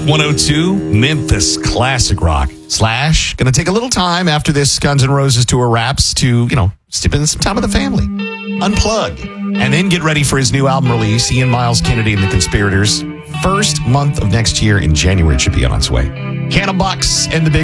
102, Memphis classic rock. Slash, going to take a little time after this Guns N' Roses tour wraps to, spend some time with the family. Unplug. And then get ready for his new album release, Ian Miles Kennedy and the Conspirators. First month of next year in January, it should be on its way. Candlebox and the Big